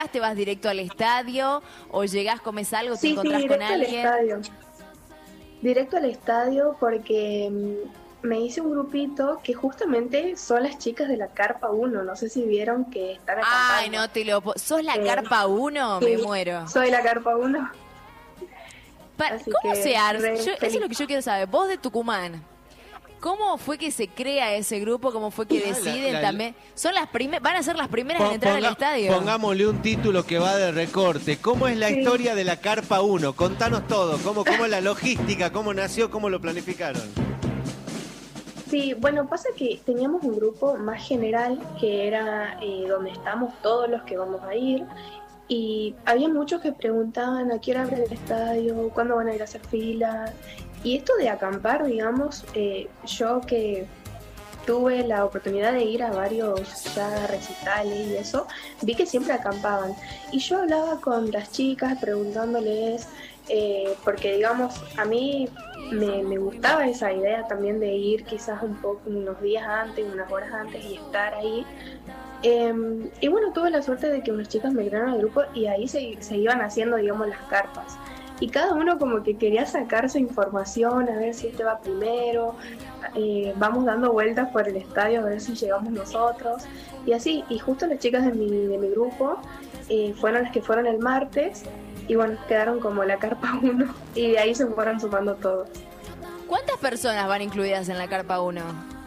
¿Te vas directo al estadio o llegás, comes algo, te Sí, sí, encontrás con directo al alguien? estadio. Directo al estadio porque me hice un grupito que justamente son las chicas de la Carpa Uno. No sé si vieron que están Ay, acampando. no te lo... ¿Sos la Eh, carpa uno? Me sí, muero. soy la Carpa Uno, así ¿Cómo se que arma? re Eso es feliz. lo que yo quiero saber. Vos de Tucumán, ¿cómo fue que se crea ese grupo? ¿Cómo fue que deciden también? Son las van a ser las primeras en entrar al estadio. Pongámosle un título que va de recorte. ¿Cómo es la Sí. historia de la Carpa Uno? Contanos todo. ¿Cómo es la logística? ¿Cómo nació? ¿Cómo lo planificaron? Sí, bueno, pasa que teníamos un grupo más general que era donde estamos todos los que vamos a ir. Y había muchos que preguntaban a qué hora abre el estadio, cuándo van a ir a hacer fila. Y esto de acampar, digamos, yo que tuve la oportunidad de ir a varios ya recitales y eso, vi que siempre acampaban. Y yo hablaba con las chicas preguntándoles, porque digamos, a mí me gustaba esa idea también de ir quizás un poco, unos días antes, unas horas antes y estar ahí. Y bueno, tuve la suerte de que unas chicas me crearon al grupo y ahí se iban haciendo, digamos, las carpas. Y cada uno como que quería sacarse información, a ver si este va primero, vamos dando vueltas por el estadio a ver si llegamos nosotros. Y así, y justo las chicas de mi grupo fueron las que fueron el martes y bueno, quedaron como la carpa uno y de ahí se fueron sumando todos. ¿Cuántas personas van incluidas en la carpa uno?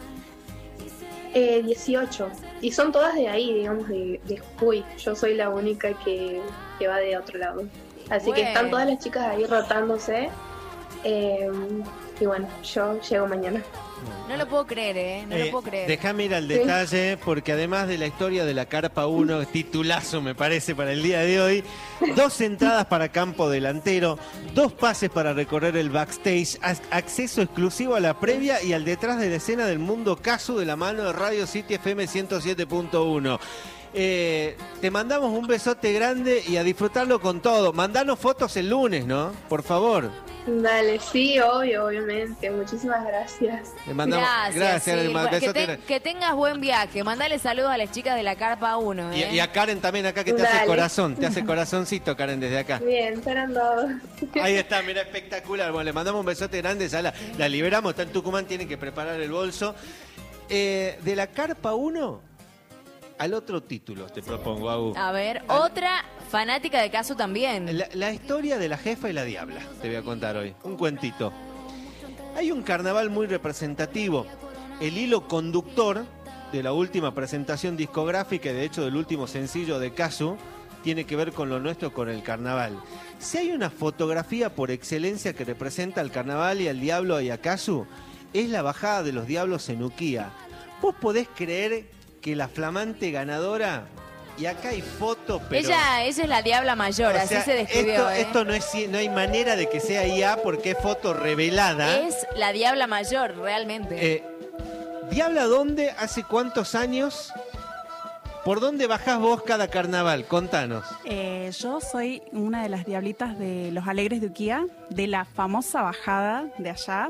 18. Y son todas de ahí, digamos, de Jujuy. Yo soy la única que va de otro lado. Así que están todas las chicas ahí rotándose. Y bueno, yo llego mañana. No lo puedo creer, no lo puedo creer. Déjame ir al detalle, porque además de la historia de la Carpa 1, titulazo me parece para el día de hoy, 2 entradas para campo delantero, 2 pases para recorrer el backstage, acceso exclusivo a la previa y al detrás de la escena del mundo Casu de la mano de Radio City FM 107.1. Te mandamos un besote grande y a disfrutarlo con todo. Mandanos fotos el lunes, ¿no? Por favor. Dale, sí, obvio, obviamente. Muchísimas gracias. Le mandamos, gracias sí. bueno, que tengas buen viaje. Mandale saludos a las chicas de la Carpa 1. Y a Karen también acá que te hace corazón, te hace corazoncito, Karen, desde acá. Bien, esperando. Ahí está, mira, espectacular. Bueno, le mandamos un besote grande, ya la liberamos, está en Tucumán, tienen que preparar el bolso. De la Carpa 1 al otro título te propongo, Agu. A ver, otra fanática de Casu también. La historia de la jefa y la diabla, te voy a contar hoy. Un cuentito. Hay un carnaval muy representativo. El hilo conductor de la última presentación discográfica y de hecho del último sencillo de Casu tiene que ver con lo nuestro, con el carnaval. Si hay una fotografía por excelencia que representa al carnaval y al diablo y a Casu, es la bajada de los diablos en Uquía. ¿Vos podés creer que la flamante ganadora, y acá hay fotos, pero... Ella es la diabla mayor, así se describió. Esto no hay manera de que sea IA porque es foto revelada. Es la diabla mayor, realmente. ¿Diabla dónde? ¿Hace cuántos años? ¿Por dónde bajás vos cada carnaval? Contanos. Yo soy una de las diablitas de Los Alegres de Uquía, de la famosa bajada de allá.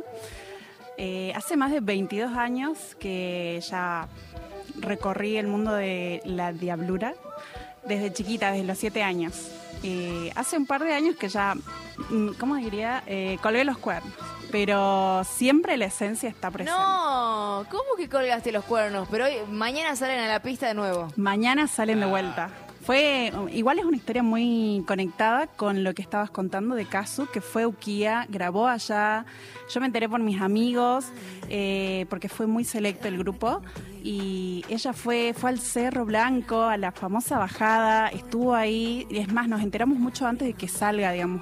Hace más de 22 años que ya recorrí el mundo de la diablura, desde chiquita, desde los 7 años. Hace un par de años que ya, ¿cómo diría? Colgué los cuernos, pero siempre la esencia está presente. No, ¿cómo que colgaste los cuernos? Pero hoy, mañana salen a la pista de nuevo. Mañana salen de vuelta. Igual es una historia muy conectada con lo que estabas contando de Casu, que fue a Uquía, grabó allá. Yo me enteré por mis amigos, porque fue muy selecto el grupo. Y ella fue al Cerro Blanco, a la famosa bajada, estuvo ahí. Y es más, nos enteramos mucho antes de que salga, digamos,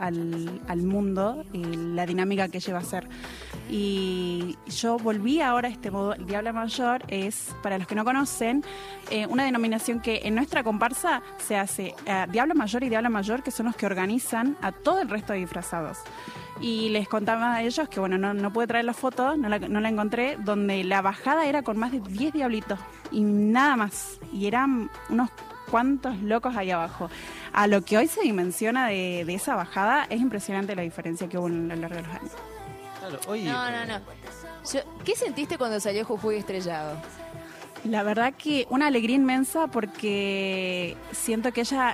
al mundo, la dinámica que lleva a ser. Y yo volví ahora a este modo. El Diabla Mayor es, para los que no conocen, una denominación que en nuestra comparsa se hace Diabla Mayor y Diabla Mayor, que son los que organizan a todo el resto de disfrazados. Y les contaba a ellos que, bueno, no pude traer la foto, no la encontré, donde la bajada era con más de 10 diablitos y nada más. Y eran unos cuantos locos ahí abajo. A lo que hoy se dimensiona de esa bajada, es impresionante la diferencia que hubo a lo largo de los años. Claro, oye, No. ¿Qué sentiste cuando salió Jujuy Estrellado? La verdad que una alegría inmensa porque siento que ella